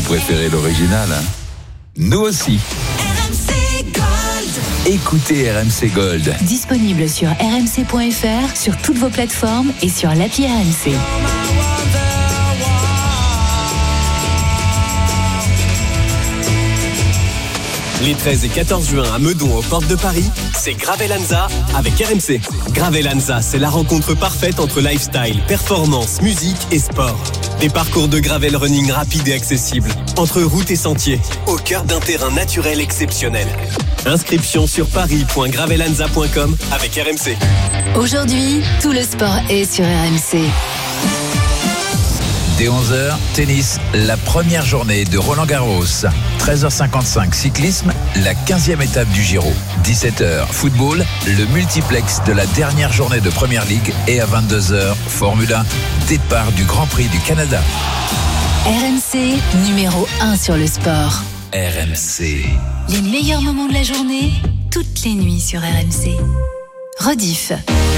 préférez l'original, hein? Nous aussi. RMC Gold. Écoutez RMC Gold. Disponible sur rmc.fr, sur toutes vos plateformes et sur l'appli RMC. Les 13 et 14 juin à Meudon, aux portes de Paris, c'est Gravelanza avec RMC. Gravelanza, c'est la rencontre parfaite entre lifestyle, performance, musique et sport. Des parcours de gravel running rapides et accessibles, entre routes et sentiers, au cœur d'un terrain naturel exceptionnel. Inscription sur paris.gravelanza.com avec RMC. Aujourd'hui, tout le sport est sur RMC. Dès 11h, tennis, la première journée de Roland-Garros. 13h55, cyclisme, la 15e étape du Giro. 17h, football, le multiplex de la dernière journée de Première Ligue. Et à 22h, Formule 1, départ du Grand Prix du Canada. RMC, numéro 1 sur le sport. RMC. Les meilleurs moments de la journée, toutes les nuits sur RMC. Rediff.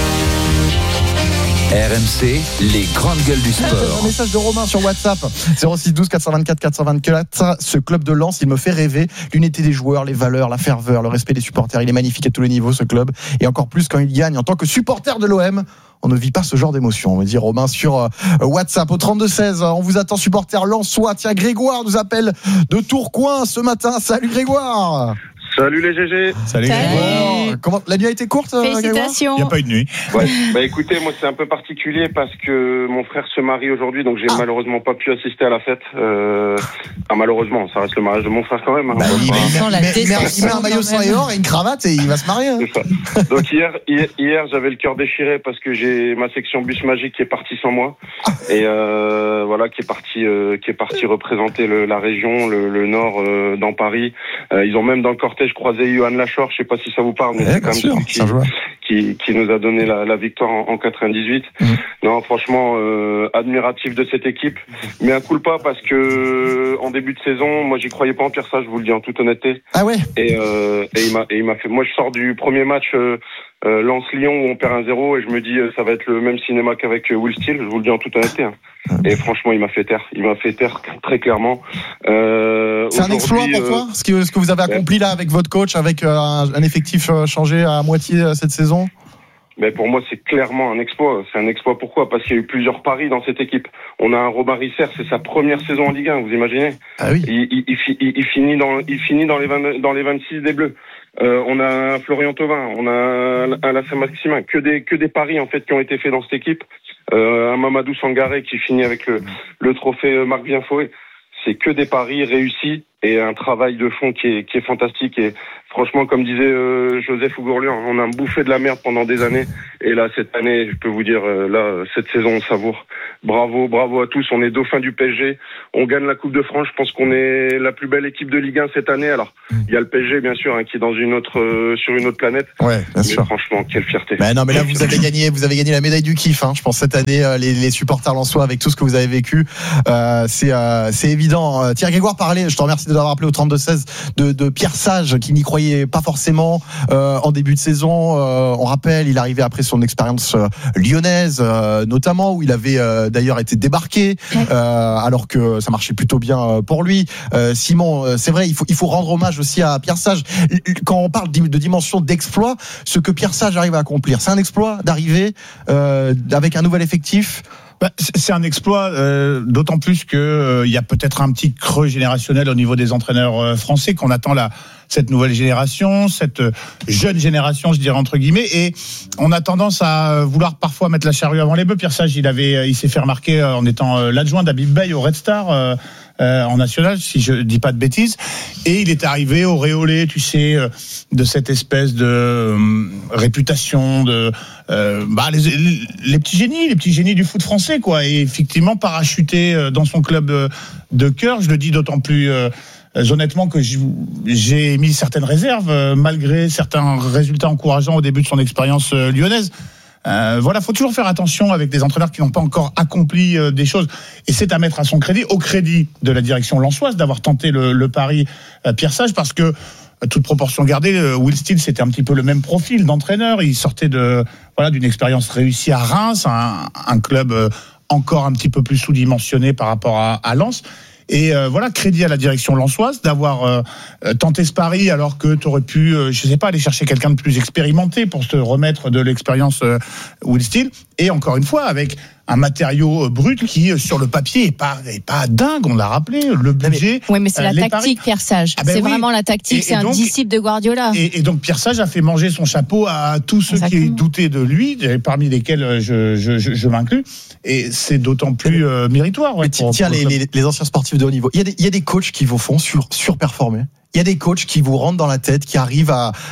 RMC, les grandes gueules du sport. Un message de Romain sur WhatsApp 06 12 424 424. Ce club de Lens, il me fait rêver. L'unité des joueurs, les valeurs, la ferveur, le respect des supporters. Il est magnifique à tous les niveaux, ce club. Et encore plus quand il gagne. En tant que supporter de l'OM, on ne vit pas ce genre d'émotion. On me dit Romain sur WhatsApp au 32-16. On vous attend, supporter lensois. Tiens, Grégoire nous appelle de Tourcoing ce matin. Salut Grégoire. Salut les GG. Salut Grégoire. Comment la nuit a été courte? Félicitations. Il n'y a pas eu de nuit. Ouais. Bah écoutez, moi c'est un peu particulier parce que mon frère se marie aujourd'hui, donc j'ai malheureusement pas pu assister à la fête. Malheureusement, ça reste le mariage de mon frère quand même. Hein. Il met un maillot sans et or et une cravate et il va se marier. Hein. C'est ça. Donc hier j'avais le cœur déchiré parce que j'ai ma section bus magique qui est partie sans moi et voilà qui est parti représenter la région, le nord dans Paris. Ils ont même dans le cortège croisé Johan Lachor, je sais pas si ça vous parle, mais c'est quand même qui nous a donné la victoire en 98. Non, franchement, admiratif de cette équipe, mais un coup le pas parce que en début de saison, moi j'y croyais pas en Pierre Sage, je vous le dis en toute honnêteté. Ah ouais. Et il m'a fait. Moi je sors du premier match Lens-Lyon où on perd 1-0 et je me dis ça va être le même cinéma qu'avec Will Steele, je vous le dis en toute honnêteté. Hein. Et franchement, il m'a fait taire très clairement. C'est un exploit pour toi, ce que vous avez accompli là avec votre coach, avec un effectif changé à moitié cette saison. Mais pour moi, c'est clairement un exploit. C'est un exploit pourquoi ? Parce qu'il y a eu plusieurs paris dans cette équipe. On a un Robin Risser, c'est sa première saison en Ligue 1, vous imaginez ? Ah oui. Il finit dans les 26 des Bleus. On a un Florian Thauvin, on a un Alassane Maximin, que des paris en fait qui ont été faits dans cette équipe. Un Mamadou Sangaré qui finit avec le trophée Marc Bienfaué. C'est que des paris réussis et un travail de fond qui est fantastique. Et franchement, comme disait Joseph Ougourlian, on a bouffé de la merde pendant des années. Et là, cette année, je peux vous dire, cette saison, on savoure. Bravo à tous. On est dauphin du PSG. On gagne la Coupe de France. Je pense qu'on est la plus belle équipe de Ligue 1 cette année. Alors, il y a le PSG, bien sûr, qui est dans sur une autre planète. Ouais, bien sûr. Franchement, quelle fierté. Mais non, mais là, vous avez gagné la médaille du kiff. Hein. Je pense cette année, les supporters lensois, avec tout ce que vous avez vécu, c'est évident. Thierry Grégoire parlait. Je te remercie de l'avoir appelé au 32-16 de Pierre Sage, qui n'y croyait pas forcément en début de saison. On rappelle, il arrivait après son expérience lyonnaise, notamment où il avait d'ailleurs été débarqué, alors que ça marchait plutôt bien pour lui. Simon, c'est vrai, il faut rendre hommage aussi à Pierre Sage. Quand on parle de dimension d'exploit, ce que Pierre Sage arrive à accomplir, c'est un exploit d'arriver avec un nouvel effectif. C'est un exploit, d'autant plus que il y a peut-être un petit creux générationnel au niveau des entraîneurs français, qu'on attend cette nouvelle génération, cette jeune génération, je dirais entre guillemets, et on a tendance à vouloir parfois mettre la charrue avant les bœufs. Pierre Sage, il s'est fait remarquer en étant l'adjoint d'Habib Beye au Red Star. En national, si je dis pas de bêtises, et il est arrivé auréolé, tu sais, de cette espèce de réputation de les petits génies du foot français, quoi, et effectivement parachuté dans son club de cœur. Je le dis d'autant plus honnêtement que j'ai émis certaines réserves malgré certains résultats encourageants au début de son expérience lyonnaise. Voilà, faut toujours faire attention avec des entraîneurs qui n'ont pas encore accompli des choses, et c'est à mettre à son crédit, au crédit de la direction lensoise, d'avoir tenté le pari Pierre Sage, parce que toute proportion gardée, Will Steele, c'était un petit peu le même profil d'entraîneur. Il sortait d'une expérience réussie à Reims, un club encore un petit peu plus sous-dimensionné par rapport à Lens. Et voilà, crédit à la direction lensoise d'avoir tenté ce pari alors que tu aurais pu, je sais pas, aller chercher quelqu'un de plus expérimenté pour se remettre de l'expérience Will Steele. Et encore une fois, avec un matériau brut qui, sur le papier, est pas dingue, on l'a rappelé, le budget. Oui, mais c'est la tactique, Pierre Sage. C'est vraiment la tactique, c'est un disciple de Guardiola. Et donc, Pierre Sage a fait manger son chapeau à tous ceux qui doutaient de lui, parmi lesquels je m'inclus. Et c'est d'autant plus méritoire. Ouais, tiens, les anciens sportifs de haut niveau, il y a des coachs qui vous font surperformer. Il y a des coachs qui vous rentrent dans la tête, qui arrivent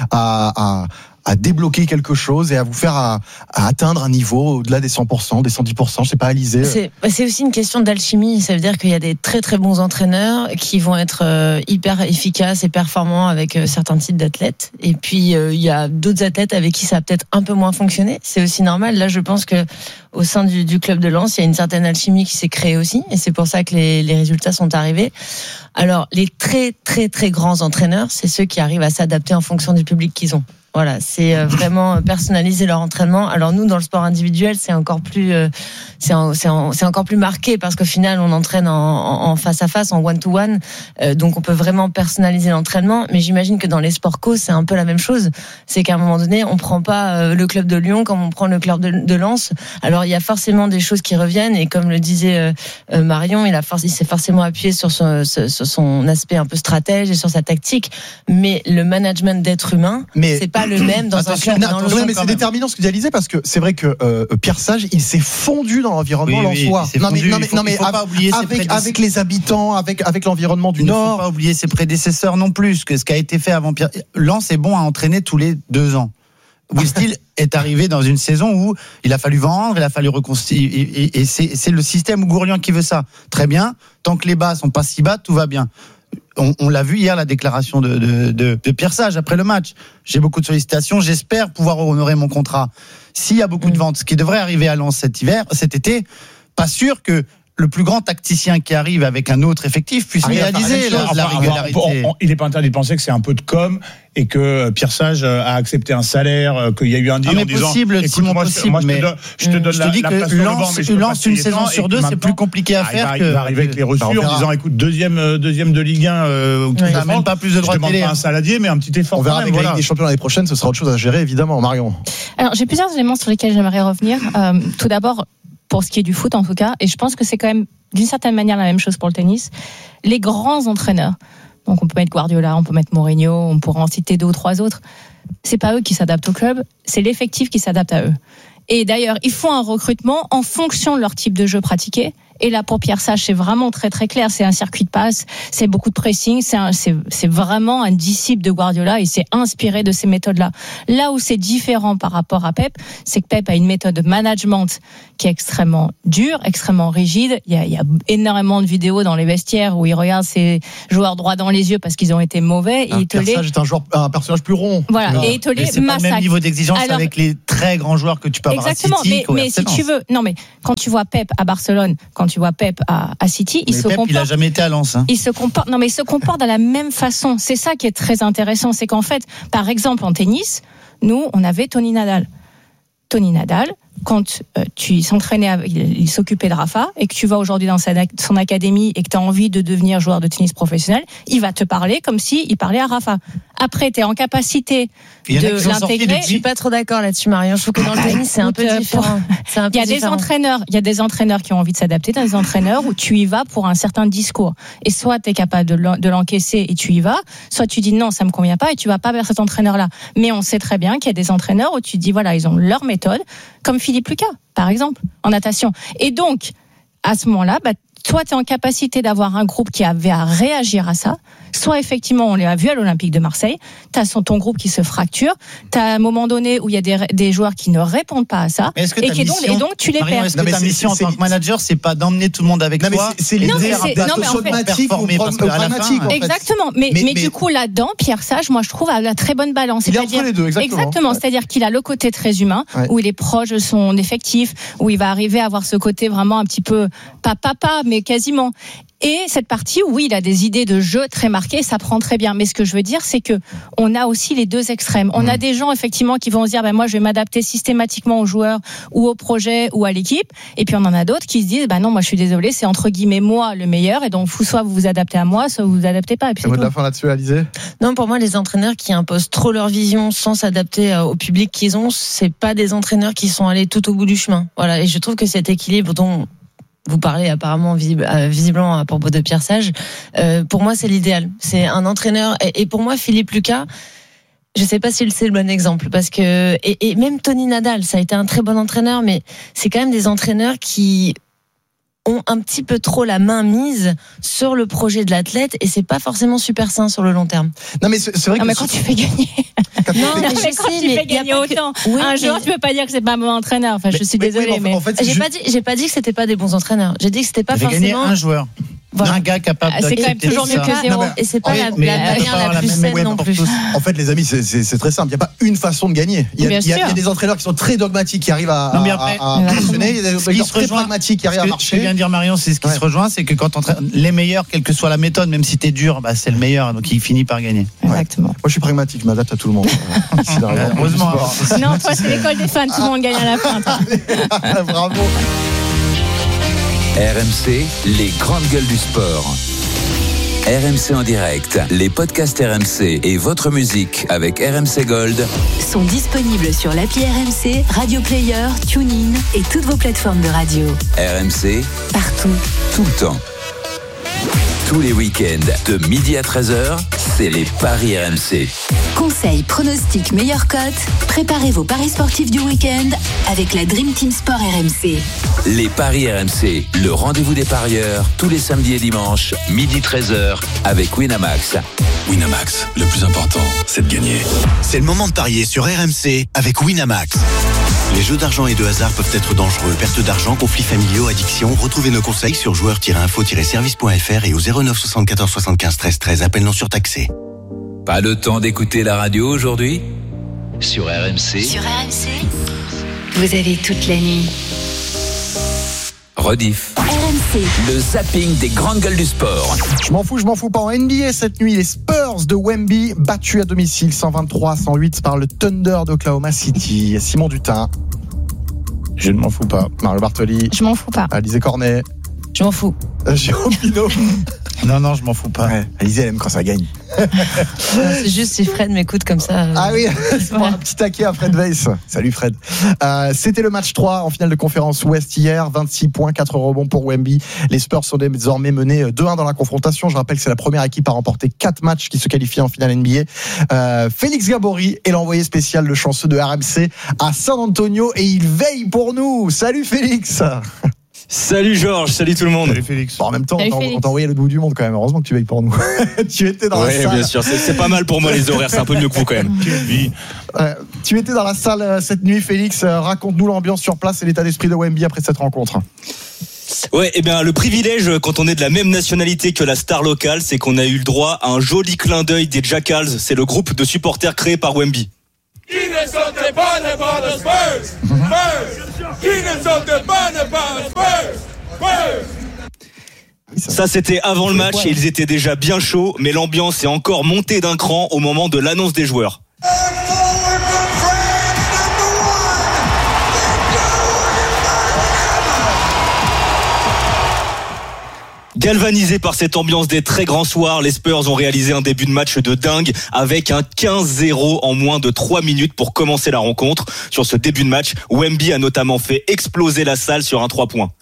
à débloquer quelque chose et à vous faire à atteindre un niveau au-delà des 100%, des 110%, je sais pas, Alizé. C'est aussi une question d'alchimie. Ça veut dire qu'il y a des très très bons entraîneurs qui vont être hyper efficaces et performants avec certains types d'athlètes. Et puis il y a d'autres athlètes avec qui ça a peut-être un peu moins fonctionné. C'est aussi normal. Là, je pense que au sein du club de Lens, il y a une certaine alchimie qui s'est créée aussi, et c'est pour ça que les résultats sont arrivés. Alors, les très très très grands entraîneurs, c'est ceux qui arrivent à s'adapter en fonction du public qu'ils ont. Voilà, c'est vraiment personnaliser leur entraînement. Alors nous, dans le sport individuel, c'est encore plus, c'est encore plus marqué parce qu'au final, on entraîne en face à face, en one-to-one, donc on peut vraiment personnaliser l'entraînement. Mais j'imagine que dans les sports co, c'est un peu la même chose. C'est qu'à un moment donné, on prend pas le club de Lyon comme on prend le club de Lens. Alors il y a forcément des choses qui reviennent, et comme le disait Marion, il s'est forcément appuyé sur son aspect un peu stratège et sur sa tactique. Mais le management d'être humain, c'est pas le même dans un club dans l'autre. Mais c'est déterminant ce que tu disais, parce que c'est vrai que Pierre Sage, il s'est fondu dans l'environnement lensois. Non mais avec les habitants, avec l'environnement du Nord. Il ne faut pas oublier ses prédécesseurs non plus, que ce qui a été fait avant Pierre. Lens est bon à entraîner tous les 2 ans. Will Steele est arrivé dans une saison où il a fallu vendre, il a fallu reconstituer, et c'est le système Gourian qui veut ça. Très bien, tant que les bas sont pas si bas, tout va bien. On l'a vu hier, la déclaration de Pierre Sage après le match. J'ai beaucoup de sollicitations, j'espère pouvoir honorer mon contrat. S'il y a beaucoup de ventes, ce qui devrait arriver à Lens cet été, pas sûr que le plus grand tacticien qui arrive avec un autre effectif puisse réaliser la régularité. Il n'est pas interdit de penser que c'est un peu de com' et que Pierre Sage a accepté un salaire, qu'il y a eu un deal en disant je te donne la place sur le banc, mais je peux Lens une saison sur 2, c'est plus compliqué à faire. Il va arriver avec les reçus en disant écoute, deuxième de Ligue 1, tu n'as même pas plus de droits de télé. Je demande pas un saladier, mais un petit effort. On verra avec les champions l'année prochaine, ce sera autre chose à gérer, évidemment. Marion. Alors j'ai plusieurs éléments sur lesquels j'aimerais revenir. Tout d'abord, pour ce qui est du foot en tout cas, et je pense que c'est quand même d'une certaine manière la même chose pour le tennis, les grands entraîneurs, donc on peut mettre Guardiola, on peut mettre Mourinho, on pourra en citer 2 ou 3 autres, c'est pas eux qui s'adaptent au club, c'est l'effectif qui s'adapte à eux. Et d'ailleurs, ils font un recrutement en fonction de leur type de jeu pratiqué. Et là, pour Pierre Sage, c'est vraiment très très clair. C'est un circuit de passe, c'est beaucoup de pressing, c'est vraiment un disciple de Guardiola, et c'est inspiré de ces méthodes-là. Là où c'est différent par rapport à Pep, c'est que Pep a une méthode de management qui est extrêmement dure, extrêmement rigide. Il y a énormément de vidéos dans les vestiaires où il regarde ses joueurs droit dans les yeux parce qu'ils ont été mauvais. Et Pierre Sage est un personnage plus rond. Voilà, et il te les massacre. C'est pas le même niveau d'exigence avec les très grands joueurs que tu peux avoir à City. Exactement, mais si tu veux, non mais quand tu vois Pep à Barcelone, quand tu vois Pep à City, il a jamais été à Lens. Il se comporte de la même façon. C'est ça qui est très intéressant, c'est qu'en fait, par exemple en tennis, nous on avait Tony Nadal. Tony Nadal, quand tu s'entraînais, il s'occupait de Rafa, et que tu vas aujourd'hui dans son académie et que tu as envie de devenir joueur de tennis professionnel, il va te parler comme s'il parlait à Rafa. Après, tu es en capacité de l'intégrer. Je suis pas trop d'accord là-dessus, Marion. Je trouve que dans le tennis, c'est un peu différent. Il y a des entraîneurs qui ont envie de s'adapter, des entraîneurs où tu y vas pour un certain discours. Et soit tu es capable de l'encaisser et tu y vas, soit tu dis non, ça me convient pas et tu vas pas vers cet entraîneur-là. Mais on sait très bien qu'il y a des entraîneurs où tu dis voilà, ils ont leur méthode, comme Philippe Lucas, par exemple, en natation. Et donc, à ce moment-là, toi, tu es en capacité d'avoir un groupe qui avait à réagir à ça. Soit, effectivement, on l'a vu à l'Olympique de Marseille, tu as ton groupe qui se fracture, tu as un moment donné où il y a des joueurs qui ne répondent pas à ça, et donc tu les perds. Est-ce que ta mission en tant que manager, c'est pas d'emmener tout le monde avec toi? C'est les pragmatiques ou pragmatiques. Exactement. Mais du coup, là-dedans, Pierre Sage, moi, je trouve, a la très bonne balance. Il est entre les deux, exactement. C'est-à-dire qu'il a le côté très humain, où il est proche de son effectif, où il va arriver à avoir ce côté vraiment un petit peu, pas papa, mais quasiment. Et cette partie, oui, il a des idées de jeu très marquées, ça prend très bien. Mais ce que je veux dire, c'est que on a aussi les deux extrêmes. On a des gens effectivement qui vont se dire, moi, je vais m'adapter systématiquement aux joueurs ou au projet ou à l'équipe. Et puis on en a d'autres qui se disent, non, moi, je suis désolé, c'est entre guillemets moi le meilleur. Et donc, soit vous vous adaptez à moi, soit vous vous adaptez pas. Et puis c'est mot de la fin là-dessus, Alizé. Non, pour moi, les entraîneurs qui imposent trop leur vision sans s'adapter au public qu'ils ont, c'est pas des entraîneurs qui sont allés tout au bout du chemin. Voilà. Et je trouve que cet équilibre dont vous parlez apparemment visiblement à propos de Pierre Sage, pour moi c'est l'idéal. C'est un entraîneur et pour moi Philippe Lucas, je sais pas si c'est le bon exemple parce que et même Tony Nadal, ça a été un très bon entraîneur, mais c'est quand même des entraîneurs qui ont un petit peu trop la main mise sur le projet de l'athlète et c'est pas forcément super sain sur le long terme. Non mais c'est vrai que mais quand tu fais gagner quand tu fais gagner autant un joueur, tu peux pas dire que c'est pas un bon entraîneur. Enfin, je suis désolée, mais en fait, j'ai pas dit que c'était pas des bons entraîneurs. J'ai dit que c'était pas forcément gagné un joueur. Voilà. Un gars capable c'est quand même toujours mieux que zéro. Et c'est pas la manière la plus saine non plus. En fait, les amis, c'est très simple. Il n'y a pas une façon de gagner. Il y a des entraîneurs qui sont très dogmatiques, qui arrivent à fonctionner. Il y a des entraîneurs très pragmatiques qui arrivent à marcher. Ce que vient de dire Marion, c'est ce qui se rejoint, c'est que quand les meilleurs, quelle que soit la méthode, même si t'es dur, c'est le meilleur, donc il finit par gagner. Exactement. Moi, je suis pragmatique, je m'adapte à tout le monde. Heureusement. Non, toi, c'est l'école des fans, tout le monde gagne à la fin. Bravo. RMC, les grandes gueules du sport. RMC en direct, les podcasts RMC et votre musique avec RMC Gold sont disponibles sur l'appli RMC, Radio Player, TuneIn et toutes vos plateformes de radio. RMC, partout, tout le temps. Tous les week-ends, de midi à 13h, c'est les paris RMC. Conseils, pronostics, meilleures cotes. Préparez vos paris sportifs du week-end avec la Dream Team Sport RMC. Les paris RMC, le rendez-vous des parieurs, tous les samedis et dimanches, midi 13h, avec Winamax. Winamax, le plus important, c'est de gagner. C'est le moment de parier sur RMC avec Winamax. Les jeux d'argent et de hasard peuvent être dangereux. Perte d'argent, conflits familiaux, addiction. Retrouvez nos conseils sur joueurs-info-service.fr et au 09 74 75 13 13. Appel non surtaxé. Pas le temps d'écouter la radio aujourd'hui ? Sur RMC. Sur RMC, vous avez toute la nuit. Rediff. RMC. Le zapping des grandes gueules du sport. Je m'en fous pas. En NBA cette nuit, les Spurs de Wemby battus à domicile 123-108 par le Thunder d'Oklahoma City. Simon Dutin. Je ne m'en fous pas. Mario Bartoli. Je m'en fous pas. Alizé Cornet. Je m'en fous. Jérôme Pinault. Non, je m'en fous pas. Ouais, Alizé, elle aime quand ça gagne. C'est juste si Fred m'écoute comme ça. Ah oui, c'est un petit taquet à Fred Weiss. Salut Fred. C'était le match 3 en finale de conférence Ouest hier. 26 points, 4 rebonds pour Wemby. Les Spurs sont désormais menés 2-1 dans la confrontation. Je rappelle que c'est la première équipe à remporter 4 matchs qui se qualifient en finale NBA. Félix Gabory est l'envoyé spécial, le chanceux de RMC à San Antonio et il veille pour nous. Salut Félix. Salut Georges, salut tout le monde. Salut Félix. Bon, en même temps, on t'a envoyé à l'autre bout du monde quand même. Heureusement que tu veilles pour nous. Tu étais dans la salle. Oui, bien sûr. C'est pas mal pour moi les horaires. C'est un peu mieux que vous quand même. Tu étais dans la salle cette nuit, Félix. Raconte-nous l'ambiance sur place et l'état d'esprit de Wemby après cette rencontre. Ouais, le privilège quand on est de la même nationalité que la star locale, c'est qu'on a eu le droit à un joli clin d'œil des Jackals. C'est le groupe de supporters créé par Wemby. Qui ne sont pas les Spurs? Qui ne sont pas les Spurs? Ça c'était avant le match et ils étaient déjà bien chauds, mais l'ambiance est encore montée d'un cran au moment de l'annonce des joueurs. Galvanisés par cette ambiance des très grands soirs, les Spurs ont réalisé un début de match de dingue avec un 15-0 en moins de 3 minutes pour commencer la rencontre. Sur ce début de match, Wemby a notamment fait exploser la salle sur un 3 points.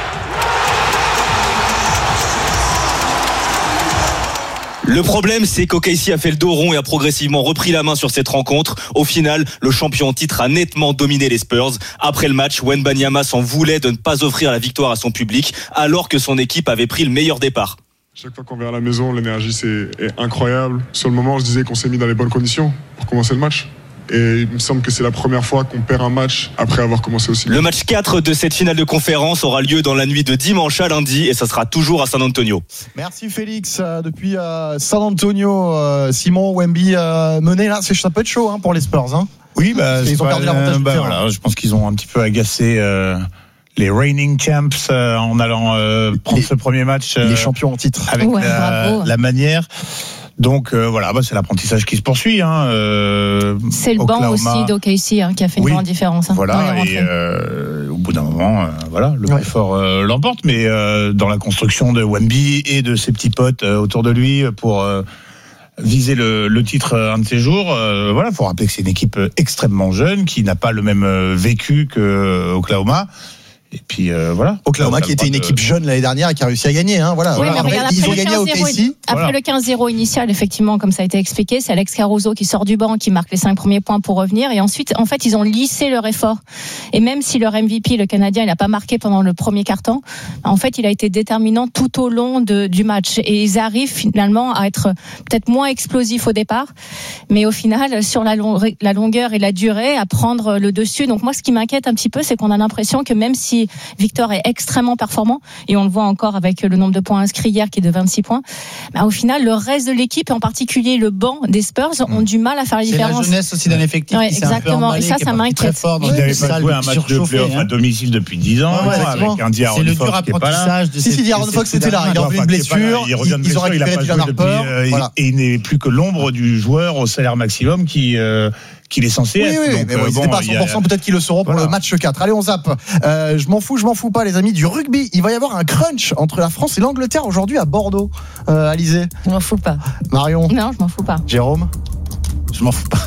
Le problème, c'est qu'OKC a fait le dos rond et a progressivement repris la main sur cette rencontre. Au final, le champion en titre a nettement dominé les Spurs. Après le match, Wembanyama s'en voulait de ne pas offrir la victoire à son public, alors que son équipe avait pris le meilleur départ. Chaque fois qu'on vient à la maison, l'énergie est incroyable. Sur le moment, je disais qu'on s'est mis dans les bonnes conditions pour commencer le match. Et il me semble que c'est la première fois qu'on perd un match après avoir commencé aussi. Le match 4 de cette finale de conférence aura lieu dans la nuit de dimanche à lundi et ça sera toujours à San Antonio. Merci Félix. Depuis San Antonio, Simon, Wemby mené là, ça peut être chaud pour les Spurs. Oui, ils ont perdu l'avantage. Voilà, je pense qu'ils ont un petit peu agacé les reigning champs en allant prendre ce premier match. Les champions en titre. Avec la manière. Donc voilà, c'est l'apprentissage qui se poursuit. C'est le banc aussi d'OKC qui a fait une grande différence. Voilà, et au bout d'un moment, le plus fort l'emporte. Mais dans la construction de Wemby et de ses petits potes autour de lui pour viser le titre un de ces jours, faut rappeler que c'est une équipe extrêmement jeune qui n'a pas le même vécu que Oklahoma. Et puis Oklahoma qui était une équipe jeune l'année dernière et qui a réussi à gagner. Ils ont gagné au KC. Après le 15-0 initial, effectivement, comme ça a été expliqué, c'est Alex Caruso qui sort du banc, qui marque les 5 premiers points pour revenir. Et ensuite, en fait, ils ont lissé leur effort. Et même si leur MVP, le Canadien, il n'a pas marqué pendant le premier quart-temps, en fait, il a été déterminant tout au long du match. Et ils arrivent finalement à être peut-être moins explosifs au départ, mais au final, sur la longueur et la durée, à prendre le dessus. Donc moi, ce qui m'inquiète un petit peu, c'est qu'on a l'impression que même si Victor est extrêmement performant, et on le voit encore avec le nombre de points inscrits hier qui est de 26 points, au final le reste de l'équipe, et en particulier le banc des Spurs, ont du mal à faire la différence. C'est la jeunesse aussi d'un effectif qui s'est un peu emballé, et ça m'inquiète. Ils n'avaient pas joué un match de play-off à domicile depuis 10 ans, avec un D'Aaron Fox qui n'est pas là. Si D'Aaron Fox était là, il a revenu une blessure, ils ont récupéré Dylan Harper, et il n'est plus que l'ombre du joueur au salaire maximum qu'il est censé être. Oui, donc, mais ils n'étaient pas à 100%, peut-être qu'ils le seront pour le match 4. Allez, on zappe. Je m'en fous pas, les amis, du rugby. Il va y avoir un crunch entre la France et l'Angleterre aujourd'hui à Bordeaux. Alizé. Je m'en fous pas. Marion. Non, je m'en fous pas. Jérôme. Je m'en fous pas.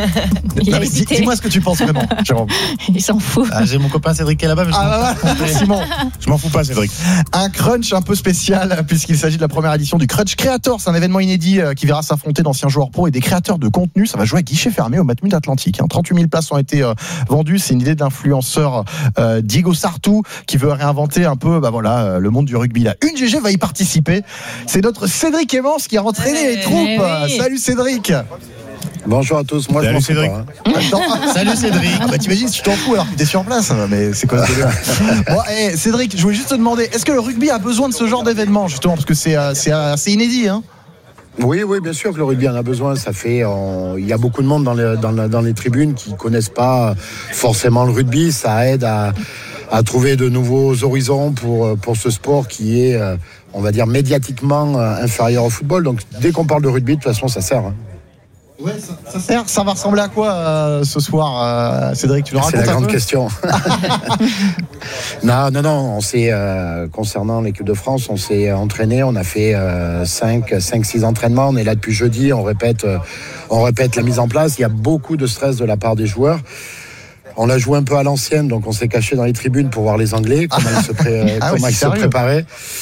Dis-moi ce que tu penses vraiment, Jérôme. Il s'en fout. J'ai mon copain Cédric qui est là-bas, mais Simon. Je m'en fous pas, Cédric. Un crunch un peu spécial, puisqu'il s'agit de la première édition du Crunch Creator. C'est un événement inédit qui verra s'affronter d'anciens joueurs pro et des créateurs de contenu. Ça va jouer à guichet fermé au Matmut Atlantique. 38 000 places ont été vendues. C'est une idée d'influenceur Diego Sartou qui veut réinventer un peu le monde du rugby. Là, une GG va y participer. C'est notre Cédric Evans qui a entraîné les troupes. Oui. Salut Cédric. Bonjour à tous, moi salut je m'en Cédric. fous pas. Salut Cédric. T'imagines si tu t'en fous alors que t'es sur place, mais c'est quoi ce délire? Bon, Cédric, je voulais juste te demander, est-ce que le rugby a besoin de ce genre d'événement justement, parce que c'est assez inédit, hein? Oui, bien sûr que le rugby en a besoin. Ça fait, il y a beaucoup de monde dans les tribunes qui connaissent pas forcément le rugby. Ça aide à trouver de nouveaux horizons pour ce sport qui est, on va dire, médiatiquement inférieur au football. Donc dès qu'on parle de rugby, de toute façon, ça sert. Ouais, ça sert. Ça va ressembler à quoi ce soir, Cédric? Tu nous racontes un peu? C'est la grande question. Non. On s'est concernant l'équipe de France, on s'est entraîné. On a fait 5-6 entraînements. On est là depuis jeudi. On répète la mise en place. Il y a beaucoup de stress de la part des joueurs. On a joué un peu à l'ancienne, donc on s'est caché dans les tribunes pour voir les Anglais, comment ils se préparaient.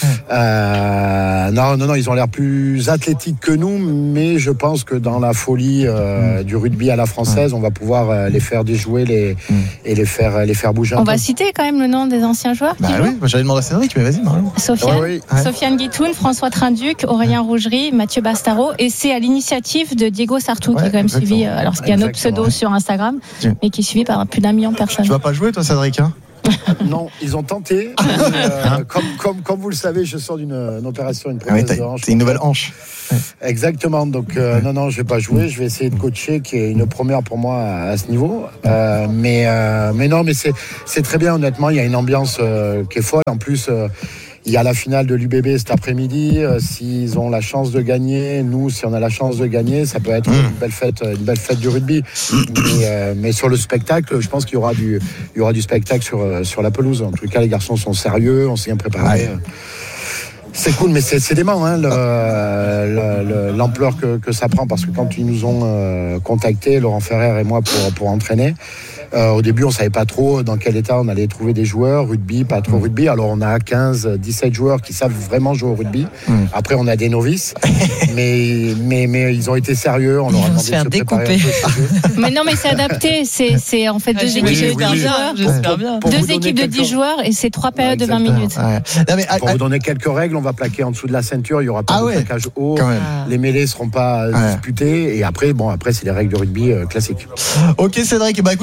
Non, ils ont l'air plus athlétiques que nous, mais je pense que dans la folie du rugby à la française, on va pouvoir les faire déjouer et les faire bouger un peu. On va citer quand même le nom des anciens joueurs. Oui, j'allais demander à Cédric, mais vas-y, Marion. Sofiane Guitoun, François Trinduc, Aurélien Rougerie, Mathieu Bastaro, et c'est à l'initiative de Diego Sartou qui est quand même suivi, alors il y a un autre pseudo sur Instagram, mais qui est suivi par plus d'1 million de personnes. Tu vas pas jouer toi, Cédric, hein? Non, ils ont tenté. Comme vous le savez, je sors d'une opération, une prothèse de hanche. C'est une nouvelle hanche. Exactement. Donc non, je vais pas jouer. Je vais essayer de coacher, qui est une première pour moi à ce niveau. Mais c'est très bien. Honnêtement, il y a une ambiance qui est folle. En plus. Il y a la finale de l'UBB cet après-midi. S'ils ont la chance de gagner, nous, si on a la chance de gagner, ça peut être une belle fête du rugby. Mais sur le spectacle, je pense qu'il y aura du spectacle sur la pelouse. En tout cas, les garçons sont sérieux, on s'est bien préparé. Ouais. C'est cool, mais c'est dément l'ampleur que ça prend, parce que quand ils nous ont contactés, Laurent Ferrer et moi, pour entraîner, au début, on ne savait pas trop dans quel état on allait trouver des joueurs, rugby, pas trop rugby. Alors, on a 15-17 joueurs qui savent vraiment jouer au rugby. Après, on a des novices, mais ils ont été sérieux. On leur a demandé de se préparer. Mais non, mais c'est adapté. C'est en fait deux équipes de 10 joueurs. Deux équipes de 10 joueurs et c'est 3 périodes de 20 minutes. Pour vous donner quelques règles, on va plaquer en dessous de la ceinture. Il n'y aura pas de plaquage haut. Les mêlées ne seront pas disputées. Et après, c'est les règles de rugby classiques. Ok, Cédric. Écoute, on va suivre ça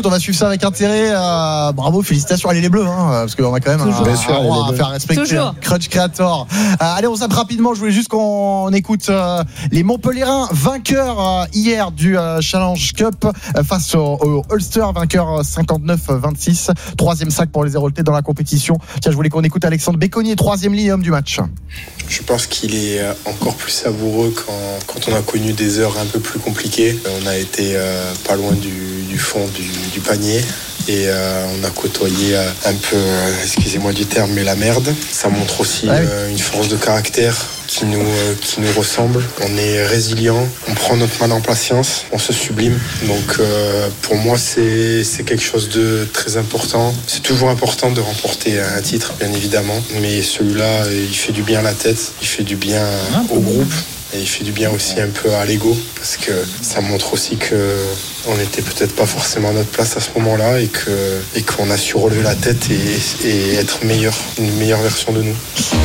ça avec intérêt. Bravo, félicitations. Allez les Bleus, parce qu'on a quand même un roi à faire respecter. Toujours. Crunch Creator. Allez, on zappe rapidement. Je voulais juste qu'on écoute les Montpellierins, vainqueurs hier du Challenge Cup face au Ulster, vainqueur 59-26. Troisième sac pour les Héroltais dans la compétition. Tiens, je voulais qu'on écoute Alexandre Béconnier, troisième ligne homme du match. Je pense qu'il est encore plus savoureux quand on a connu des heures un peu plus compliquées. On a été pas loin du fond du panier. Et on a côtoyé un peu, excusez-moi du terme, mais la merde. Ça montre aussi une force de caractère qui nous ressemble. On est résilient, on prend notre mal en patience, on se sublime. Donc pour moi c'est quelque chose de très important. C'est toujours important de remporter un titre, bien évidemment. Mais celui-là, il fait du bien à la tête, il fait du bien au groupe. Et il fait du bien aussi un peu à l'ego, parce que ça montre aussi qu'on n'était peut-être pas forcément à notre place à ce moment-là et qu'on a su relever la tête et être une meilleure version de nous.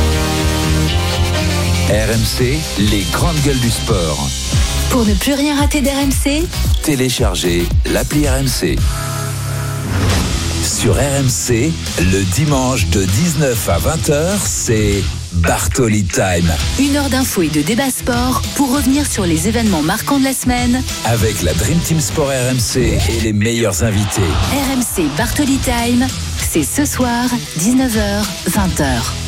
RMC, les grandes gueules du sport. Pour ne plus rien rater d'RMC, Téléchargez l'appli RMC. Sur RMC, le dimanche de 19 à 20h, c'est Bartoli Time. 1 heure d'infos et de débat sport pour revenir sur les événements marquants de la semaine. Avec la Dream Team Sport RMC et les meilleurs invités. RMC Bartoli Time, c'est ce soir, 19h, 20h.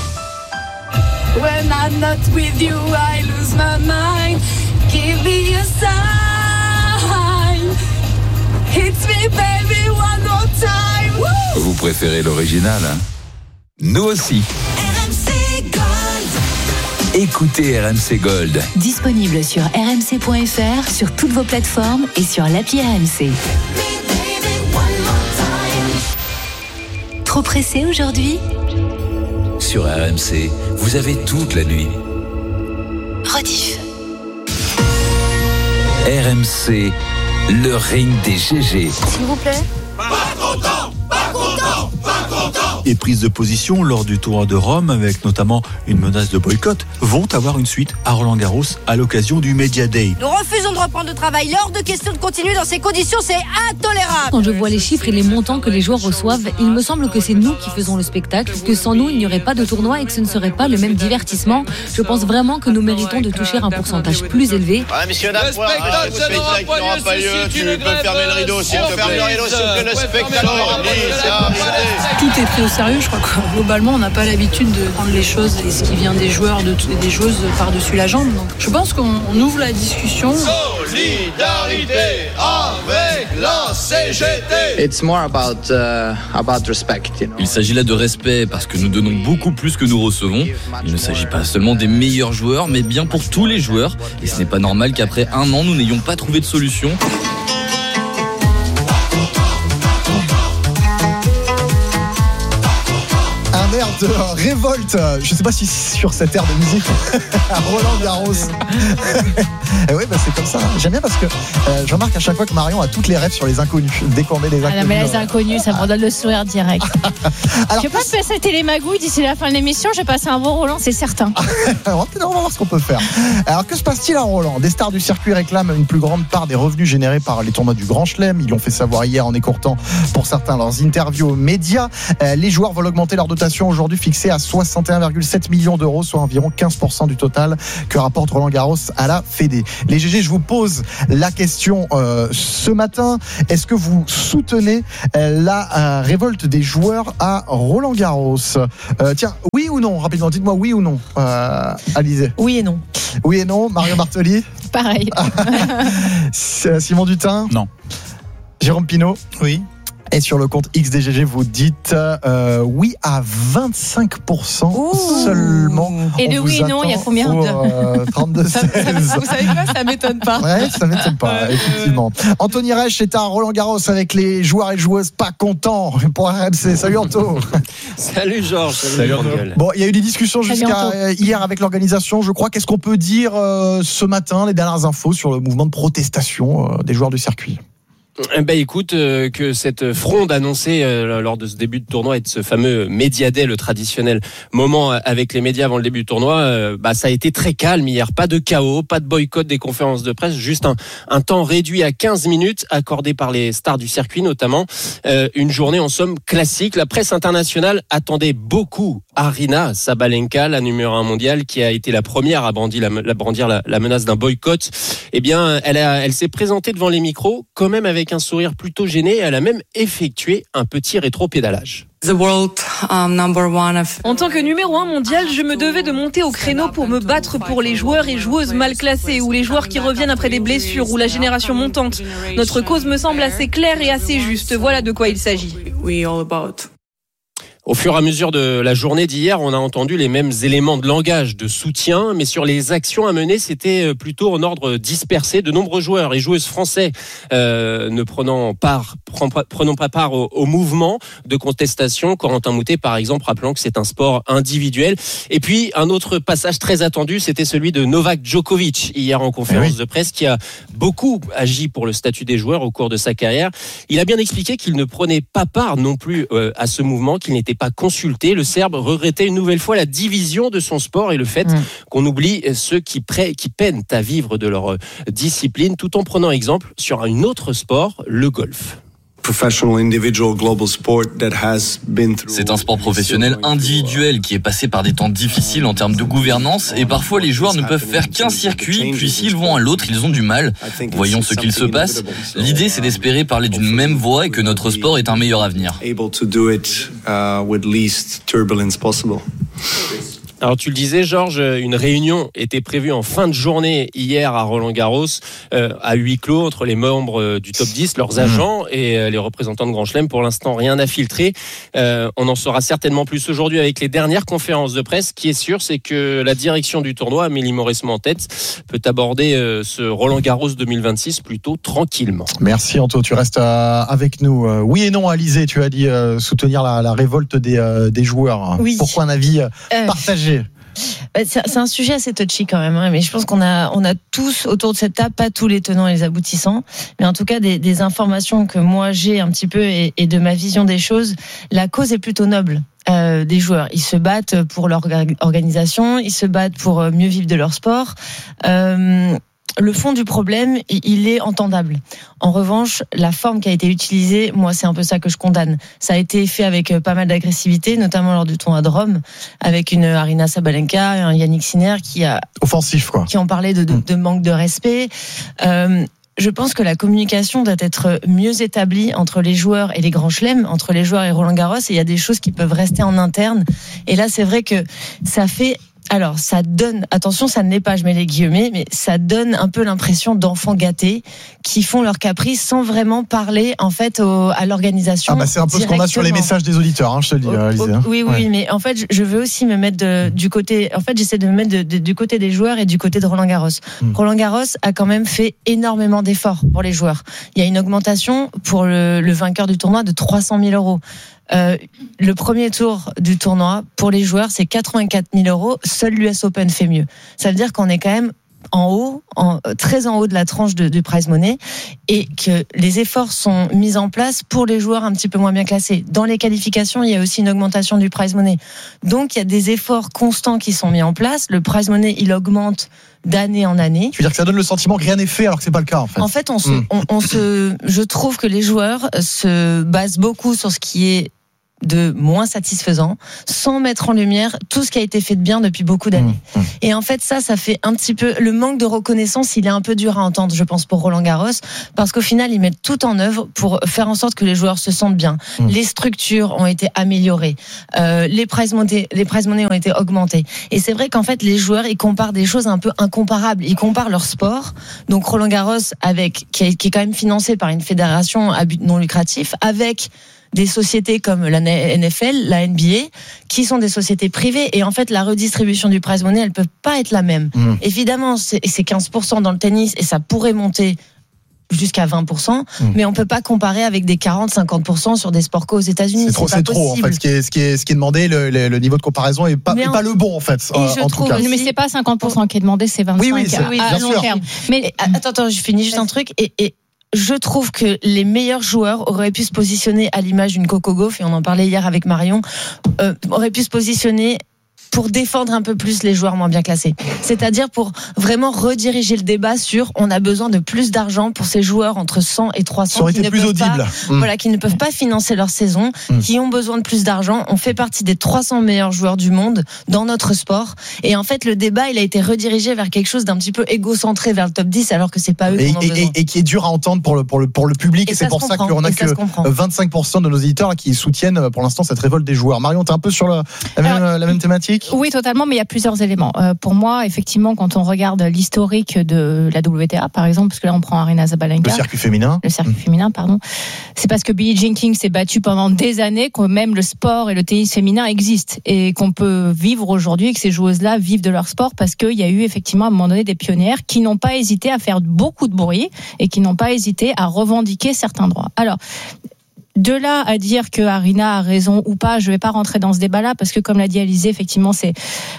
When I'm not with you, I lose my mind. Give me a sign. Hit me, baby, one more time. Woo! Vous préférez l'original, hein? Nous aussi. RMC Gold. Écoutez RMC Gold. Disponible sur rmc.fr, sur toutes vos plateformes et sur l'appli RMC. Trop pressé aujourd'hui? Sur RMC, vous avez toute la nuit. Rediff. RMC, le ring des GG. S'il vous plaît. Et prises de position lors du tournoi de Rome, avec notamment une menace de boycott, vont avoir une suite à Roland-Garros à l'occasion du Media Day. Nous refusons de reprendre le travail. Hors de question de continuer dans ces conditions, c'est intolérable. Quand je vois les chiffres et les montants que les joueurs reçoivent, il me semble que c'est nous qui faisons le spectacle, que sans nous, il n'y aurait pas de tournoi et que ce ne serait pas le même divertissement. Je pense vraiment que nous méritons de toucher un pourcentage plus élevé. Ouais, messieurs, dames, le spectacle n'aura pas lieu. Tu peux fermer le rideau, s'il te plaît. Le spectacle n'aura pas lieu. Tout est pris au sérieux, je crois que globalement on n'a pas l'habitude de prendre les choses et ce qui vient des joueurs des joueuses par-dessus la jambe. Donc je pense qu'on ouvre la discussion. Solidarité avec la CGT. It's more about respect, you know. Il s'agit là de respect parce que nous donnons beaucoup plus que nous recevons. Il ne s'agit pas seulement des meilleurs joueurs mais bien pour tous les joueurs et ce n'est pas normal qu'après un an nous n'ayons pas trouvé de solution. Un air de révolte, je sais pas si sur cette aire de musique à Roland-Garros. Et oui, c'est comme ça. J'aime bien parce que je remarque à chaque fois que Marion a toutes les rêves sur les inconnus. Dès qu'on met les inconnus. Ah non, mais les inconnus, ça me redonne le sourire direct. Alors, je vais pas te passer télémagouille d'ici la fin de l'émission. Je vais passer un bon Roland, c'est certain. On va voir ce qu'on peut faire. Alors, que se passe-t-il à Roland? Des stars du circuit réclament une plus grande part des revenus générés par les tournois du Grand Chelem. Ils l'ont fait savoir hier en écourtant pour certains leurs interviews aux médias. Les joueurs veulent augmenter leur dotation aujourd'hui fixée à 61,7 millions d'euros, soit environ 15% du total que rapporte Roland-Garros à la Fédé. Les GG, je vous pose la question ce matin. Est-ce que vous soutenez la révolte des joueurs à Roland-Garros? Tiens, oui ou non? Rapidement, dites-moi oui ou non. Alizé. Oui et non. Oui et non. Mario Bartoli. Pareil. Simon Dutin. Non. Jérôme Pinault. Oui. Et sur le compte XDGG, vous dites oui à 25% seulement. Et de oui et non, il y a combien de 32-16. Vous savez quoi, ça m'étonne pas. Ouais, ça m'étonne pas, effectivement. Anthony Reich est à Roland-Garros avec les joueurs et joueuses pas contents pour RMC. Salut Anto. Salut Georges. Salut Anto. Bon, il y a eu des discussions jusqu'à hier avec l'organisation, je crois. Qu'est-ce qu'on peut dire ce matin, les dernières infos sur le mouvement de protestation des joueurs du circuit? Écoute, que cette fronde annoncée lors de ce début de tournoi et de ce fameux Media Day, le traditionnel moment avec les médias avant le début du tournoi, ça a été très calme hier. Pas de chaos, pas de boycott des conférences de presse, juste un temps réduit à 15 minutes accordé par les stars du circuit notamment. Une journée en somme classique. La presse internationale attendait beaucoup Aryna Sabalenka, la numéro 1 mondiale, qui a été la première à brandir la menace d'un boycott. Eh bien, elle s'est présentée devant les micros quand même avec un sourire plutôt gêné. Elle a même effectué un petit rétro-pédalage. En tant que numéro 1 mondial, je me devais de monter au créneau pour me battre pour les joueurs et joueuses mal classés ou les joueurs qui reviennent après des blessures ou la génération montante. Notre cause me semble assez claire et assez juste. Voilà de quoi il s'agit. Au fur et à mesure de la journée d'hier, on a entendu les mêmes éléments de langage, de soutien, mais sur les actions à mener, c'était plutôt en ordre dispersé. De nombreux joueurs et joueuses français ne prenant pas part au mouvement de contestation. Corentin Moutet, par exemple, rappelant que c'est un sport individuel. Et puis, un autre passage très attendu, c'était celui de Novak Djokovic, hier en conférence de presse, qui a beaucoup agi pour le statut des joueurs au cours de sa carrière. Il a bien expliqué qu'il ne prenait pas part non plus à ce mouvement, qu'il n'était pas consulté. Le Serbe regrettait une nouvelle fois la division de son sport et le fait qu'on oublie ceux qui peinent à vivre de leur discipline, tout en prenant exemple sur un autre sport, le golf. C'est un sport professionnel individuel qui est passé par des temps difficiles en termes de gouvernance et parfois les joueurs ne peuvent faire qu'un circuit puis s'ils vont à l'autre ils ont du mal. Voyons ce qu'il se passe. L'idée c'est d'espérer parler d'une même voix et que notre sport ait un meilleur avenir. Alors tu le disais Georges, une réunion était prévue en fin de journée hier à Roland-Garros à huis clos entre les membres du top 10, leurs agents et les représentants de Grand Chelem. Pour l'instant rien n'a filtré. On en saura certainement plus aujourd'hui avec les dernières conférences de presse. Ce qui est sûr, c'est que la direction du tournoi, Amélie Mauresmo en tête, peut aborder ce Roland-Garros 2026 plutôt tranquillement. Merci Anto, tu restes avec nous. Oui et non Alizé, tu as dit soutenir la révolte des joueurs. Oui. Pourquoi un avis partagé? C'est un sujet assez touchy quand même, mais je pense qu'on a tous autour de cette table, pas tous les tenants et les aboutissants, mais en tout cas des informations que moi j'ai un petit peu et de ma vision des choses. La cause est plutôt noble. Des joueurs, ils se battent pour leur organisation, ils se battent pour mieux vivre de leur sport. Le fond du problème, il est entendable. En revanche, la forme qui a été utilisée, moi, c'est un peu ça que je condamne. Ça a été fait avec pas mal d'agressivité, notamment lors du tournoi de Rome, avec une Aryna Sabalenka, un Yannick Sinner qui a offensif, quoi, qui ont parlé de manque de respect. Je pense que la communication doit être mieux établie entre les joueurs et les grands chelems, entre les joueurs et Roland-Garros. Et il y a des choses qui peuvent rester en interne. Et là, c'est vrai que ça fait. Alors, ça donne, attention, ça ne l'est pas, je mets les guillemets, mais ça donne un peu l'impression d'enfants gâtés qui font leur caprice sans vraiment parler, en fait, à l'organisation. C'est un peu ce qu'on a sur les messages des auditeurs, je te le dis, Alizé. Oui, mais en fait, je veux aussi me mettre du côté, en fait, j'essaie de me mettre du côté des joueurs et du côté de Roland-Garros. Roland-Garros a quand même fait énormément d'efforts pour les joueurs. Il y a une augmentation pour le vainqueur du tournoi de 300 000 €. Le premier tour du tournoi pour les joueurs, c'est 84 000 €. Seul l'US Open fait mieux. Ça veut dire qu'on est quand même en haut, très en haut de la tranche du prize money, et que les efforts sont mis en place pour les joueurs un petit peu moins bien classés. Dans les qualifications, il y a aussi une augmentation du prize money. Donc, il y a des efforts constants qui sont mis en place. Le prize money, il augmente d'année en année. Tu veux dire que ça donne le sentiment que rien n'est fait alors que c'est pas le cas en fait. En fait, je trouve que les joueurs se basent beaucoup sur ce qui est de moins satisfaisant, sans mettre en lumière tout ce qui a été fait de bien depuis beaucoup d'années. Et en fait, ça fait un petit peu le manque de reconnaissance. Il est un peu dur à entendre, je pense, pour Roland-Garros, parce qu'au final, ils mettent tout en œuvre pour faire en sorte que les joueurs se sentent bien. Les structures ont été améliorées, les prize money ont été augmentées. Et c'est vrai qu'en fait, les joueurs, ils comparent des choses un peu incomparables. Ils comparent leur sport, donc Roland-Garros qui est quand même financé par une fédération à but non lucratif, avec des sociétés comme la NFL, la NBA, qui sont des sociétés privées. Et en fait, la redistribution du prize money, elle peut pas être la même. Évidemment, c'est 15% dans le tennis et ça pourrait monter jusqu'à 20%, mais on peut pas comparer avec des 40-50% sur des sports co aux États-Unis. C'est trop en fait. Ce qui est demandé, le niveau de comparaison est pas le bon en fait. En tout cas. Mais c'est pas 50% qui est demandé, c'est 25% à long terme. Mais attends, je finis juste un truc. Et je trouve que les meilleurs joueurs auraient pu se positionner à l'image d'une Coco Gauff, et on en parlait hier avec Marion, auraient pu se positionner pour défendre un peu plus les joueurs moins bien classés. C'est-à-dire pour vraiment rediriger le débat sur on a besoin de plus d'argent pour ces joueurs entre 100 et 300 qui ne, peuvent pas, voilà, qui ne peuvent pas financer leur saison, qui ont besoin de plus d'argent. On fait partie des 300 meilleurs joueurs du monde dans notre sport. Et en fait, le débat, il a été redirigé vers quelque chose d'un petit peu égocentré vers le top 10, alors que c'est pas eux qui en ont besoin. Et qui est dur à entendre pour le public. Et c'est pour ça qu'on a que 25% de nos éditeurs qui soutiennent pour l'instant cette révolte des joueurs. Marion, t'es un peu sur la même thématique? Oui, totalement, mais il y a plusieurs éléments. Pour moi, effectivement, quand on regarde l'historique de la WTA, par exemple, parce que là, on prend Aryna Sabalenka. Le circuit féminin, pardon. C'est parce que Billie Jean King s'est battue pendant des années que même le sport et le tennis féminin existent et qu'on peut vivre aujourd'hui et que ces joueuses-là vivent de leur sport parce qu'il y a eu effectivement à un moment donné des pionnières qui n'ont pas hésité à faire beaucoup de bruit et qui n'ont pas hésité à revendiquer certains droits. Alors, de là à dire que Aryna a raison ou pas, je ne vais pas rentrer dans ce débat-là parce que comme l'a dit Alizé, effectivement, c'est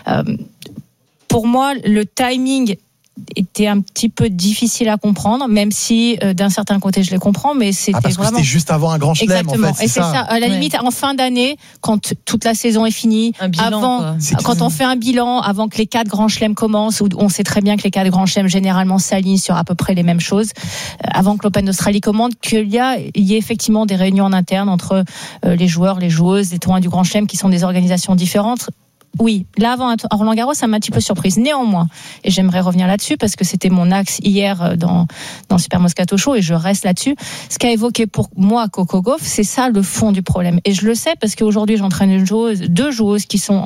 pour moi le timing était un petit peu difficile à comprendre, même si d'un certain côté je les comprends, mais c'était parce que vraiment c'était juste avant un grand chelem. Exactement. En fait, et c'est ça. À la limite, en fin d'année, quand toute la saison est finie, quand on fait un bilan, avant que les 4 grands chelems commencent, où on sait très bien que les 4 grands chelems généralement s'alignent sur à peu près les mêmes choses, avant que l'Open d'Australie commence, qu'il y ait effectivement des réunions en interne entre les joueurs, les joueuses, les tournois du grand chelem qui sont des organisations différentes. Oui, là avant Roland Garros, ça m'a un petit peu surprise. Néanmoins, et j'aimerais revenir là-dessus parce que c'était mon axe hier dans le Super Moscato Show et je reste là-dessus. Ce qu'a évoqué pour moi Coco Gauff, c'est ça le fond du problème. Et je le sais parce qu'aujourd'hui j'entraîne deux joueuses qui sont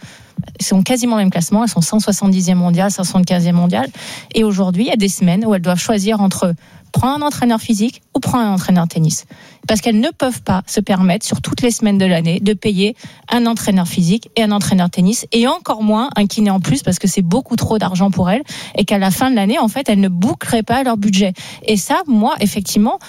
sont quasiment au même classement. Elles sont 170e mondiale, 175e mondiale. Et aujourd'hui, il y a des semaines où elles doivent choisir entre prendre un entraîneur physique ou prendre un entraîneur tennis. Parce qu'elles ne peuvent pas se permettre, sur toutes les semaines de l'année, de payer un entraîneur physique et un entraîneur tennis, et encore moins un kiné en plus, parce que c'est beaucoup trop d'argent pour elles, et qu'à la fin de l'année, en fait, elles ne boucleraient pas leur budget. Et ça, moi, effectivement,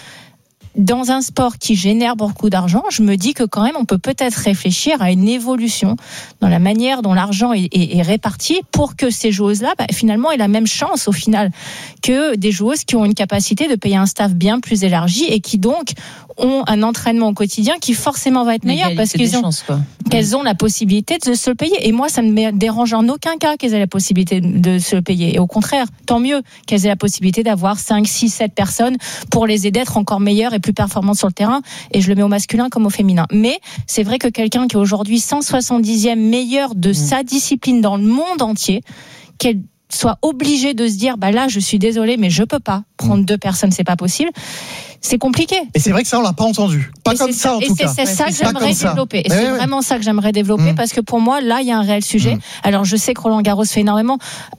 dans un sport qui génère beaucoup d'argent, je me dis que quand même on peut peut-être réfléchir à une évolution dans la manière dont l'argent est réparti pour que ces joueuses-là, finalement, aient la même chance au final que des joueuses qui ont une capacité de payer un staff bien plus élargi et qui donc ont un entraînement au quotidien qui forcément va être meilleur parce qu'elles ont la possibilité de se le payer. Et moi, ça ne me dérange en aucun cas qu'elles aient la possibilité de se le payer. Et au contraire, tant mieux qu'elles aient la possibilité d'avoir 5, 6, 7 personnes pour les aider à être encore meilleures et plus performantes sur le terrain. Et je le mets au masculin comme au féminin. Mais c'est vrai que quelqu'un qui est aujourd'hui 170e meilleur de sa discipline dans le monde entier, qu'elle soit obligée de se dire, là, je suis désolée, mais je peux pas prendre 2 personnes, c'est pas possible. C'est compliqué. Et c'est vrai que ça, on l'a pas entendu. Pas comme ça, en tout cas. Et c'est ça que j'aimerais développer. Et c'est vraiment ça que j'aimerais développer parce que pour moi, là, il y a un réel sujet. Alors, je sais que Roland Garros fait énormément.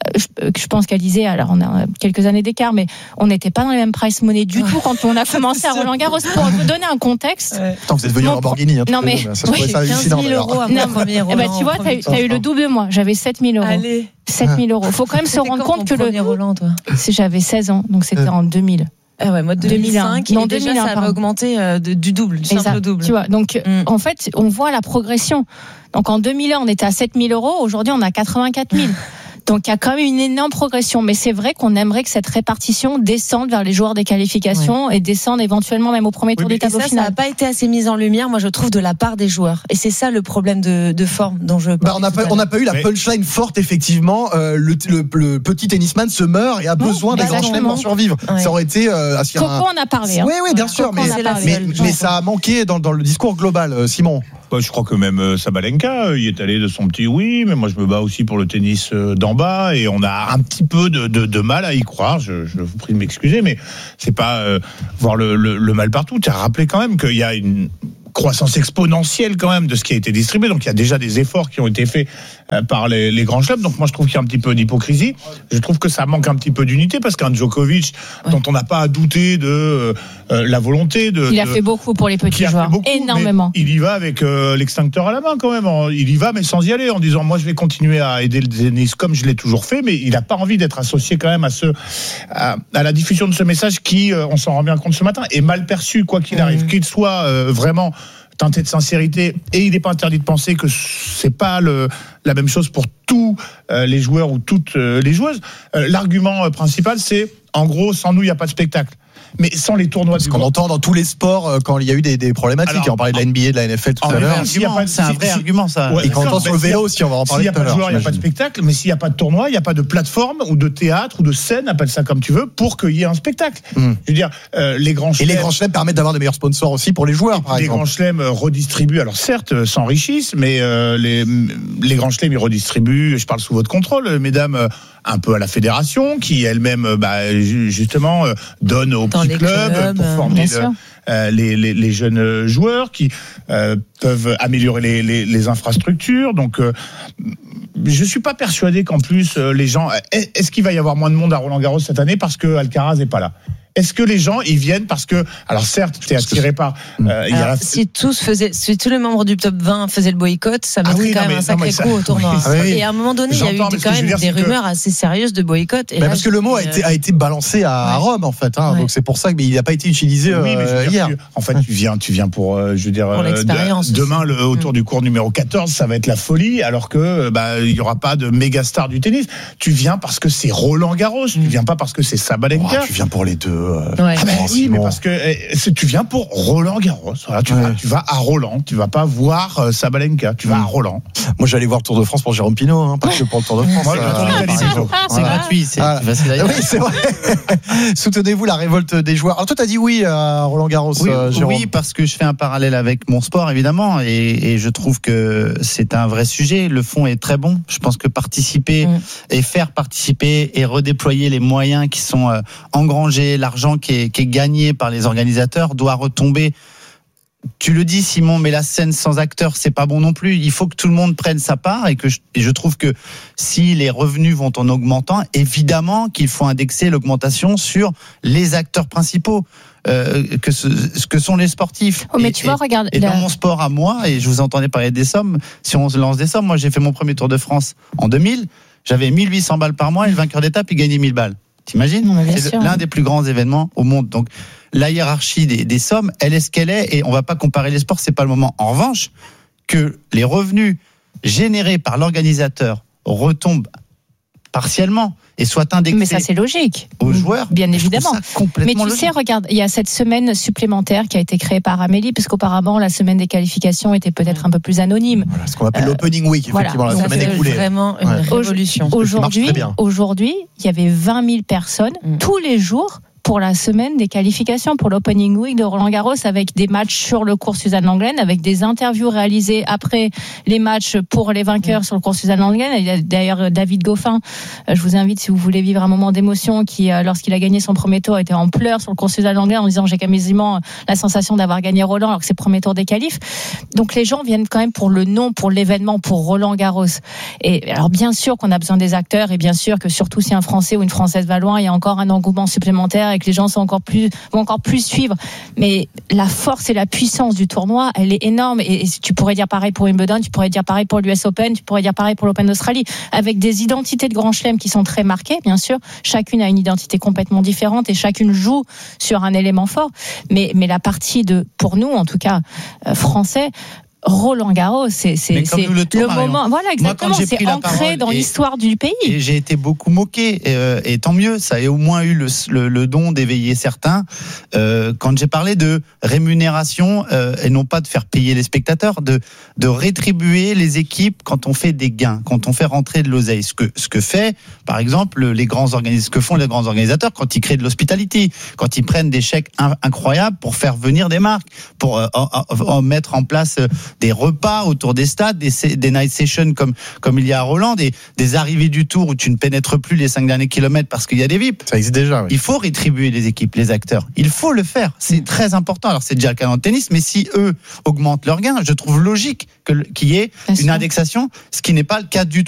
Je pense qu'Alizé, alors on a quelques années d'écart, mais on n'était pas dans les mêmes price money du tout quand on a commencé à Roland Garros. Pour vous donner un contexte. Attends, vous êtes venu en Lamborghini. Non, mais. Ça se ça 15 000 euros à mon premier Roland. Tu vois, t'as eu le double de moi. J'avais 7 000 euros. Allez. 7 000 euros. Faut quand même se rendre compte que Roland, toi. J'avais 16 ans, donc c'était en 2000. Ah ouais, moi 2005, non, déjà 2001, ça avait augmenté du double, du simple double. Tu vois, donc en fait, on voit la progression. Donc en 2001, on était à 7 000 euros, aujourd'hui on a 84 000. Donc il y a quand même une énorme progression, mais c'est vrai qu'on aimerait que cette répartition descende vers les joueurs des qualifications et descende éventuellement même au premier tour du tableau final. Ça n'a pas été assez mis en lumière, moi je trouve, de la part des joueurs. Et c'est ça le problème de forme dont je parle. On n'a pas eu la punchline forte, effectivement. Le petit tennisman se meurt et a besoin des grands chelems pour survivre. Ça aurait été. Coco en a parlé. Oui, bien sûr, mais ça a manqué dans le discours global, Simon. Je crois que même Sabalenka, il est allé de son petit oui, mais moi je me bats aussi pour le tennis d'en bas et on a un petit peu de mal à y croire. Je vous prie de m'excuser, mais c'est pas voir le mal partout. Tu as rappelé quand même qu'il y a une croissance exponentielle quand même de ce qui a été distribué. Donc il y a déjà des efforts qui ont été faits par les grands chelems. Donc moi je trouve qu'il y a un petit peu d'hypocrisie. Je trouve que ça manque un petit peu d'unité parce qu'un Djokovic dont on n'a pas à douter de la volonté de... Il a fait beaucoup pour les petits joueurs, énormément. Il y va avec l'extincteur à la main quand même. Il y va mais sans y aller en disant moi je vais continuer à aider le tennis comme je l'ai toujours fait, mais il n'a pas envie d'être associé quand même à la diffusion de ce message qui, on s'en rend bien compte ce matin, est mal perçu quoi qu'il arrive, qu'il soit vraiment teinté de sincérité, et il n'est pas interdit de penser que c'est pas la même chose pour tous les joueurs ou toutes les joueuses. L'argument principal, c'est en gros, sans nous, il n'y a pas de spectacle. Mais sans les tournois du qu'on entend dans tous les sports quand il y a eu des problématiques. Alors, on parlait de la NBA, de la NFL tout à l'heure. C'est un vrai argument, ça. Et quand on entend sur le vélo aussi, on va en parler tout à l'heure. S'il n'y a pas de joueurs, il n'y a pas de spectacle. Mais s'il n'y a pas de tournoi, il n'y a pas de plateforme ou de théâtre ou de scène, appelle ça comme tu veux, pour qu'il y ait un spectacle. Je veux dire, les grands chelems. Et les grands chelems permettent d'avoir de meilleurs sponsors aussi pour les joueurs, par exemple. Les grands chelems redistribuent, alors certes, s'enrichissent, mais les grands chelems, ils redistribuent, je parle sous votre contrôle, mesdames, un peu à la fédération, qui elle-même, justement, donne aux petits clubs pour former les jeunes joueurs, qui peuvent améliorer les infrastructures. Donc, je suis pas persuadé qu'en plus les gens. Est-ce qu'il va y avoir moins de monde à Roland-Garros cette année parce que Alcaraz n'est pas là? Est-ce que les gens ils viennent parce que, alors certes, tu es attiré par. Si tous les membres du top 20 faisaient le boycott, ça mettrait quand même un sacré coup au tournoi. Et à un moment donné, il y a eu quand même des rumeurs assez sérieuses de boycott. Et parce que le mot a été balancé à Rome en fait. Donc c'est pour ça qu'il n'a pas été utilisé hier. En fait, tu viens pour, je veux dire, pour l'expérience. Demain, autour du cours numéro 14, ça va être la folie, alors que il y aura pas de méga star du tennis. Tu viens parce que c'est Roland Garros. Tu viens pas parce que c'est Sabalenka. Tu viens pour les deux. Oui, mais parce que tu viens pour Roland Garros. Voilà, tu vas à Roland. Tu vas pas voir Sabalenka. Tu vas à Roland. Moi, j'allais voir le Tour de France pour Jérôme Pinault, pas que pour le Tour de France. C'est gratuit. C'est facile à dire. Oui, c'est vrai. Soutenez-vous la révolte des joueurs. Alors toi, t'as dit oui à Roland Garros, Jérôme. Oui, parce que je fais un parallèle avec mon sport, évidemment, et je trouve que c'est un vrai sujet. Le fond est très bon. Je pense que participer et faire participer et redéployer les moyens qui sont engrangés, l'argent qui est gagné par les organisateurs doit retomber. Tu le dis, Simon, mais la scène sans acteurs, c'est pas bon non plus. Il faut que tout le monde prenne sa part et je trouve que si les revenus vont en augmentant, évidemment qu'il faut indexer l'augmentation sur les acteurs principaux. Ce que sont les sportifs. Mais tu vois, regarde. Et dans mon sport à moi, et je vous entendais parler des sommes, si on se lance des sommes, moi j'ai fait mon premier Tour de France en 2000, j'avais 1800 balles par mois et le vainqueur d'étape, il gagnait 1000 balles. T'imagines ? C'est l'un des plus grands événements au monde. Donc, la hiérarchie des sommes, elle est ce qu'elle est, et on va pas comparer les sports, c'est pas le moment. En revanche, que les revenus générés par l'organisateur retombent partiellement et soient indexés. Mais ça, c'est logique. Aux joueurs. Bien évidemment. Mais tu sais, regarde, il y a cette semaine supplémentaire qui a été créée par Amélie, parce qu'auparavant, la semaine des qualifications était peut-être un peu plus anonyme. Voilà, ce qu'on appelle l'opening week, effectivement, la semaine écoulée. C'est vraiment une révolution. Aujourd'hui, il y avait 20 000 personnes tous les jours pour la semaine des qualifications, pour l'opening week de Roland-Garros, avec des matchs sur le cours Suzanne Lenglen, avec des interviews réalisées après les matchs pour les vainqueurs sur le cours Suzanne Lenglen. Il y a d'ailleurs David Goffin, je vous invite si vous voulez vivre un moment d'émotion, qui lorsqu'il a gagné son premier tour était en pleurs sur le cours Suzanne Lenglen en disant j'ai quasiment la sensation d'avoir gagné Roland alors que c'est le premier tour des qualifs. Donc les gens viennent quand même pour le nom, pour l'événement, pour Roland-Garros. Et alors bien sûr qu'on a besoin des acteurs, et bien sûr que surtout si un Français ou une Française va loin, il y a encore un engouement supplémentaire et que les gens vont encore plus suivre. Mais la force et la puissance du tournoi, elle est énorme. Et tu pourrais dire pareil pour Wimbledon, tu pourrais dire pareil pour l'US Open, tu pourrais dire pareil pour l'Open d'Australie, avec des identités de Grand Chelem qui sont très marquées, bien sûr. Chacune a une identité complètement différente et chacune joue sur un élément fort. Mais la partie pour nous, en tout cas, français, Roland-Garros, c'est le moment. Voilà, exactement. Moi, c'est ancré dans l'histoire du pays. Et j'ai été beaucoup moqué, et tant mieux. Ça a au moins eu le don d'éveiller certains. Quand j'ai parlé de rémunération et non pas de faire payer les spectateurs, de rétribuer les équipes quand on fait des gains, quand on fait rentrer de l'oseille. Ce que fait, par exemple, ce que font les grands organisateurs quand ils créent de l'hospitality, quand ils prennent des chèques incroyables pour faire venir des marques, pour mettre en place des repas autour des stades, des night sessions comme il y a à Roland, des arrivées du Tour où tu ne pénètres plus les 5 derniers kilomètres parce qu'il y a des VIP. Ça existe déjà. Oui. Il faut rétribuer les équipes, les acteurs. Il faut le faire. C'est très important. Alors c'est déjà le cas dans le tennis, mais si eux augmentent leurs gains, je trouve logique qu'il y ait une indexation, ce qui n'est pas le cas du tout